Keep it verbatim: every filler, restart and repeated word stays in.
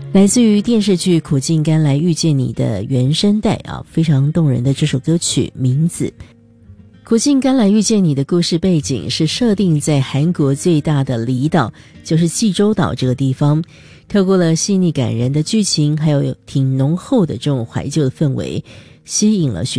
来自于电视剧《苦尽甘来遇见你》的原声带啊，非常动人的这首歌曲名字。苦尽甘来遇见你的故事背景是设定在韩国最大的离岛，就是济州岛这个地方，透过了细腻感人的剧情，还有挺浓厚的这种怀旧的氛围，吸引了许